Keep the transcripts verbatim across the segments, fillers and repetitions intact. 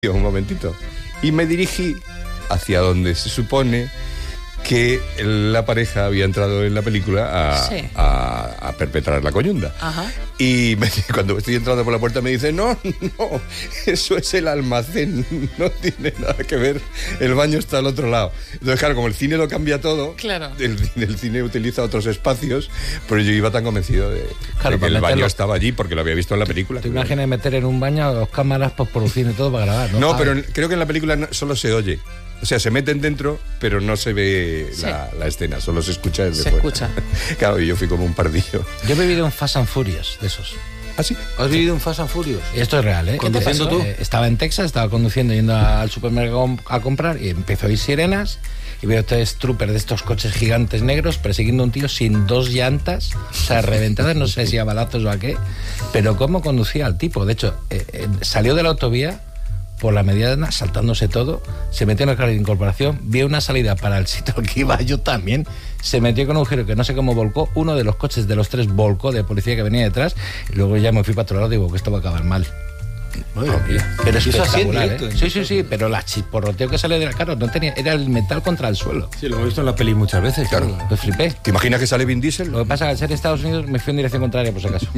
un momentito. Y me dirigí hacia donde se supone que la pareja había entrado en la película a, sí. a, a perpetrar la coyunda. Ajá. Y me, cuando estoy entrando por la puerta me dice, no, no, eso es el almacén, no tiene nada que ver, el baño está al otro lado. Entonces, claro, como el cine lo cambia todo, claro. el, el cine utiliza otros espacios, pero yo iba tan convencido de, claro, de que el meterlo, baño estaba allí porque lo había visto en la película. ¿Te imaginas meter en un baño dos cámaras postproducción y todo para grabar? No, no pero en, creo que en la película no, solo se oye. O sea, se meten dentro, pero no se ve sí. la, la escena, solo se escucha desde se fuera. escucha. Claro, y yo fui como un pardillo. Yo he vivido un Fast and Furious de esos. ¿Ah, sí? ¿Has vivido un Fast and Furious? Y esto es real, ¿eh? ¿Conduciendo tú? Eh, estaba en Texas, estaba conduciendo, yendo al supermercado a comprar y empezó a oír sirenas y veo tres troopers de estos coches gigantes negros persiguiendo a un tío sin dos llantas, o sea, reventadas, no sé si a balazos o a qué, pero cómo conducía el tipo. De hecho, eh, eh, salió de la autovía por la mediana, saltándose todo, se metió en el carril de incorporación, vio una salida para el sitio al que iba yo también, se metió con un agujero que no sé cómo volcó, uno de los coches de los tres volcó de policía que venía detrás, y luego ya me fui para otro lado y digo que esto va a acabar mal. Oye, pero es eso así en espectacular, directo, ¿eh? Sí, sí, sí, pero la chisporroteo que sale de la cara no tenía, era el metal contra el suelo. Sí, lo hemos visto en la peli muchas veces. Claro. Pues flipé. ¿Te imaginas que sale Vin Diesel? Lo que pasa es que al ser Estados Unidos me fui en dirección contraria, por si acaso.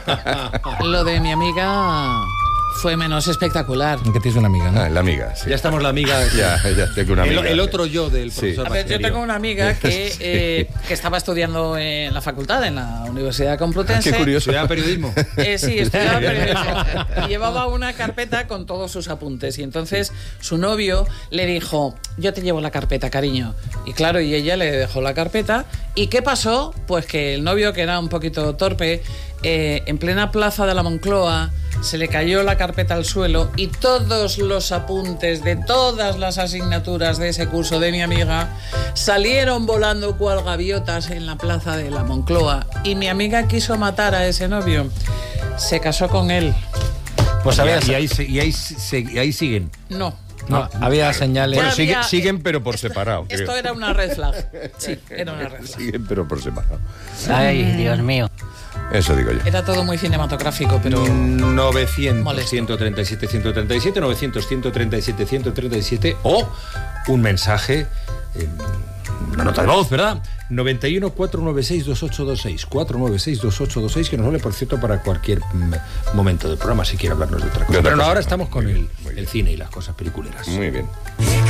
Lo de mi amiga fue menos espectacular. Que tienes una amiga, ¿no? Ah, la amiga, sí. Ya estamos la amiga. Ya, ya tengo una el, amiga. el otro yo del Sí. profesor A ver, yo Magisterio. tengo una amiga que, eh, que estaba estudiando en la facultad, en la Universidad Complutense. Qué curioso. ¿Estudiaba periodismo? Eh, sí, estudiaba periodismo. Y llevaba una carpeta con todos sus apuntes. Y entonces su novio le dijo, yo te llevo la carpeta, cariño. Y claro, y ella le dejó la carpeta. ¿Y qué pasó? Pues que el novio, que era un poquito torpe, eh, en plena plaza de la Moncloa, se le cayó la carpeta al suelo y todos los apuntes de todas las asignaturas de ese curso de mi amiga salieron volando cual gaviotas en la plaza de la Moncloa. Y mi amiga quiso matar a ese novio. Se casó con él. Pues Y, había, y ahí, se- y, ahí, se- y ahí siguen. No. no, había señales. Bueno, Ya sigue- había- siguen, pero por separado. Esto creo. era una red flag. Sí, era una red flag. Siguen, pero por separado. Ay, Dios mío. Eso digo yo. Era todo muy cinematográfico, pero... novecientos, Molesto. ciento treinta y siete, ciento treinta y siete, novecientos, ciento treinta y siete, ciento treinta y siete o un mensaje, eh, una nota de voz, ¿verdad? noventa y uno, cuatrocientos noventa y seis, veintiocho veintiséis, cuatrocientos noventa y seis, veintiocho veintiséis, que nos vale, por cierto, para cualquier mm, momento del programa, si quiere hablarnos de otra cosa. De otra Pero no, cosa. ahora estamos con Muy el, bien, muy bien. el cine y las cosas peliculeras. Muy bien.